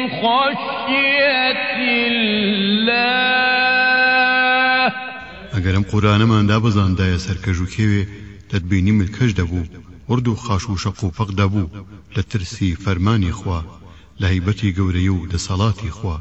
خشية الله ئەگەرم قورآنەماندا بزاندایە سەرکەژ و کێوێ دەتبینی ملکەش دەبوو ورد و خاش و شەق و پەق دەبوو لە ترسی فەرمانی خوا لە هەیبەتی گەورەی و دەسەڵاتی خوا